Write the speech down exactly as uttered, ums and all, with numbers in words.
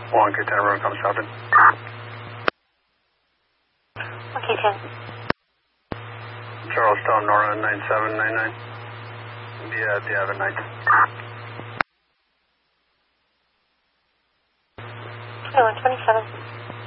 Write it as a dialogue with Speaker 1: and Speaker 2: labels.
Speaker 1: one K ten, everyone come south in.
Speaker 2: one K ten.
Speaker 1: Charlestown, Nora, nine seven nine nine. Yeah, the Avon night.
Speaker 2: one twenty-seven.